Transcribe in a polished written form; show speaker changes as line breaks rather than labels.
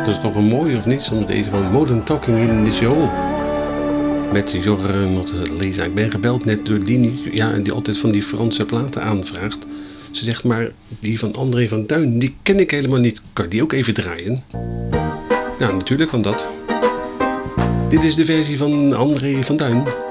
Dat is toch een mooie, of niet? Soms deze van Modern Talking in de show. Met Jorre Leza. Ik ben gebeld net door Dini. Ja, die altijd van die Franse platen aanvraagt. Ze zegt maar, die van André van Duin, die ken ik helemaal niet. Kan je die ook even draaien? Ja, natuurlijk kan dat. Dit is de versie van André van Duin.